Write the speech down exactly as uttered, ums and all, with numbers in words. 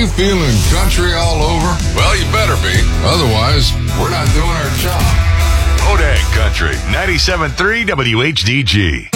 you feeling country all over? Well, you better be. Otherwise, we're not doing our job. Odag Country, ninety-seven point three W H D G.